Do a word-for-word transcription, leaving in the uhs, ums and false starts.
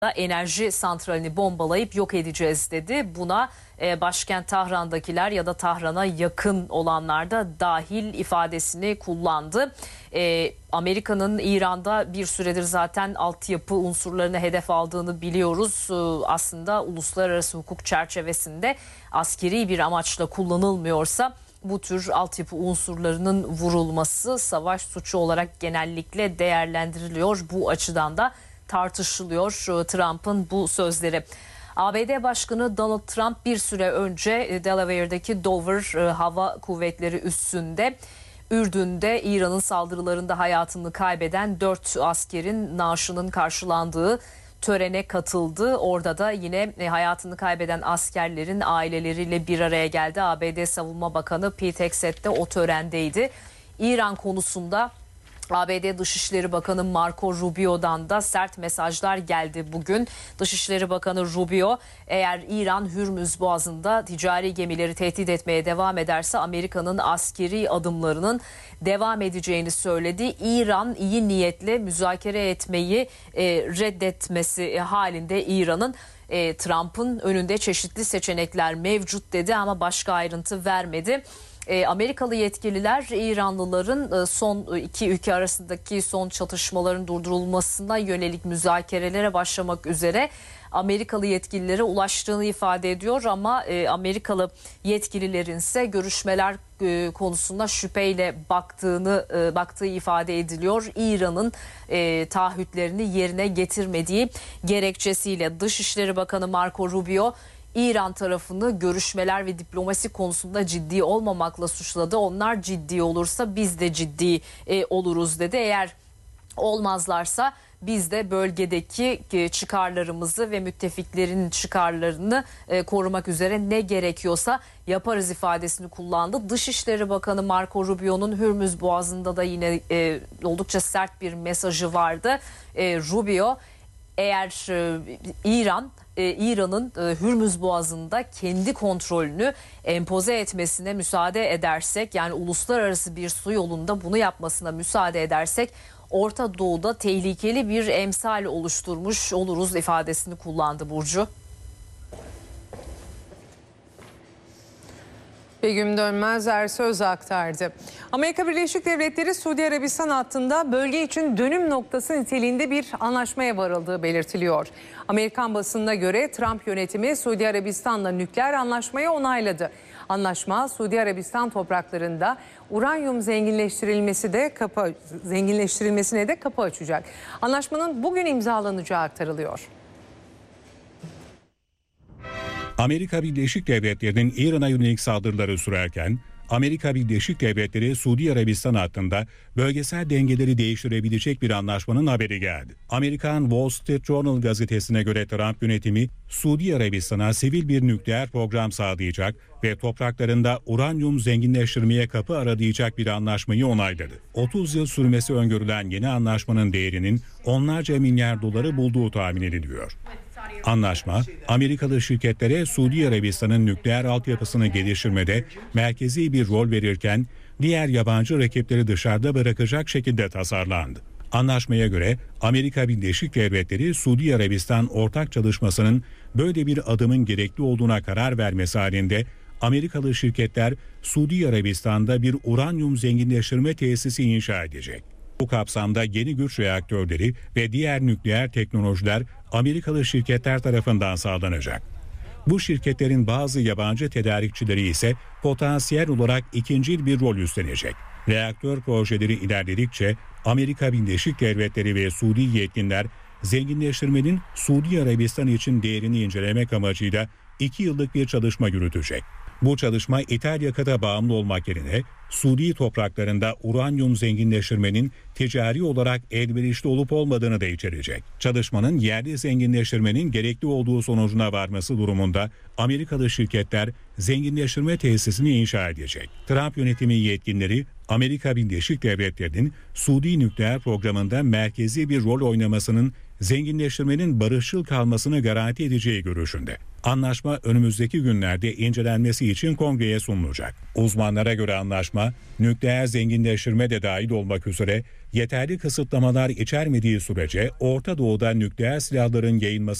enerji santralini bombalayıp yok edeceğiz dedi. Buna e, başkent Tahran'dakiler ya da Tahran'a yakın olanlar da dahil ifadesini kullandı. E, Amerika'nın İran'da bir süredir zaten altyapı unsurlarını hedef aldığını biliyoruz. E, aslında uluslararası hukuk çerçevesinde askeri bir amaçla kullanılmıyorsa bu tür altyapı unsurlarının vurulması savaş suçu olarak genellikle değerlendiriliyor. Bu açıdan da tartışılıyor Trump'ın bu sözleri. A B D Başkanı Donald Trump bir süre önce Delaware'deki Dover Hava Kuvvetleri üssünde Ürdün'de İran'ın saldırılarında hayatını kaybeden dört askerin naaşının karşılandığı törene katıldı. Orada da yine hayatını kaybeden askerlerin aileleriyle bir araya geldi. A B D Savunma Bakanı Pete Hegseth de o törendeydi. İran konusunda A B D Dışişleri Bakanı Marco Rubio'dan da sert mesajlar geldi bugün. Dışişleri Bakanı Rubio, eğer İran Hürmüz Boğazı'nda ticari gemileri tehdit etmeye devam ederse Amerika'nın askeri adımlarının devam edeceğini söyledi. İran iyi niyetle müzakere etmeyi e, reddetmesi halinde İran'ın e, Trump'ın önünde çeşitli seçenekler mevcut dedi ama başka ayrıntı vermedi. E, Amerikalı yetkililer İranlıların e, son iki ülke arasındaki son çatışmaların durdurulmasına yönelik müzakerelere başlamak üzere Amerikalı yetkililere ulaştığını ifade ediyor ama e, Amerikalı yetkililerin ise görüşmeler e, konusunda şüpheyle baktığını e, baktığı ifade ediliyor. İran'ın e, taahhütlerini yerine getirmediği gerekçesiyle. Dışişleri Bakanı Marco Rubio İran tarafını görüşmeler ve diplomasi konusunda ciddi olmamakla suçladı. Onlar ciddi olursa biz de ciddi e, oluruz dedi. Eğer olmazlarsa biz de bölgedeki çıkarlarımızı ve müttefiklerin çıkarlarını e, korumak üzere ne gerekiyorsa yaparız ifadesini kullandı. Dışişleri Bakanı Marco Rubio'nun Hürmüz Boğazı'nda da yine e, oldukça sert bir mesajı vardı. E, Rubio, eğer e, İran e, İran'ın e, Hürmüz Boğazı'nda kendi kontrolünü empoze etmesine müsaade edersek, yani uluslararası bir su yolunda bunu yapmasına müsaade edersek Orta Doğu'da tehlikeli bir emsal oluşturmuş oluruz ifadesini kullandı Burcu. Begüm Dönmez söz aktardı. Amerika Birleşik Devletleri Suudi Arabistan hattında bölge için dönüm noktası niteliğinde bir anlaşmaya varıldığı belirtiliyor. Amerikan basınına göre Trump yönetimi Suudi Arabistan'la nükleer anlaşmayı onayladı. Anlaşma Suudi Arabistan topraklarında uranyum zenginleştirilmesi de kapı zenginleştirilmesine de kapı açacak. Anlaşmanın bugün imzalanacağı aktarılıyor. Amerika Birleşik Devletleri'nin İran'a yönelik saldırıları sürerken Amerika Birleşik Devletleri Suudi Arabistan hattında bölgesel dengeleri değiştirebilecek bir anlaşmanın haberi geldi. Amerikan Wall Street Journal gazetesine göre Trump yönetimi Suudi Arabistan'a sivil bir nükleer program sağlayacak ve topraklarında uranyum zenginleştirmeye kapı aradayacak bir anlaşmayı onayladı. otuz yıl sürmesi öngörülen yeni anlaşmanın değerinin onlarca milyar doları bulduğu tahmin ediliyor. Anlaşma, Amerikalı şirketlere Suudi Arabistan'ın nükleer altyapısını geliştirmede merkezi bir rol verirken diğer yabancı rakipleri dışarıda bırakacak şekilde tasarlandı. Anlaşmaya göre Amerika Birleşik Devletleri Suudi Arabistan ortak çalışmasının böyle bir adımın gerekli olduğuna karar vermesi halinde Amerikalı şirketler Suudi Arabistan'da bir uranyum zenginleştirme tesisi inşa edecek. Bu kapsamda yeni güç reaktörleri ve diğer nükleer teknolojiler Amerikalı şirketler tarafından sağlanacak. Bu şirketlerin bazı yabancı tedarikçileri ise potansiyel olarak ikincil bir rol üstlenecek. Reaktör projeleri ilerledikçe Amerika Birleşik Devletleri ve Suudi yetkililer zenginleştirmenin Suudi Arabistan için değerini incelemek amacıyla iki yıllık bir çalışma yürütecek. Bu çalışma ithal yakıta bağımlı olmak yerine Suudi topraklarında uranyum zenginleştirmenin ticari olarak elverişli olup olmadığını da içerecek. Çalışmanın yerli zenginleştirmenin gerekli olduğu sonucuna varması durumunda Amerikalı şirketler zenginleştirme tesisini inşa edecek. Trump yönetimi yetkilileri Amerika Birleşik Devletleri'nin Suudi nükleer programında merkezi bir rol oynamasının zenginleştirmenin barışçıl kalmasını garanti edeceği görüşünde. Anlaşma önümüzdeki günlerde incelenmesi için kongreye sunulacak. Uzmanlara göre anlaşma, nükleer zenginleştirme de dahil olmak üzere yeterli kısıtlamalar içermediği sürece Orta Doğu'da nükleer silahların yayılması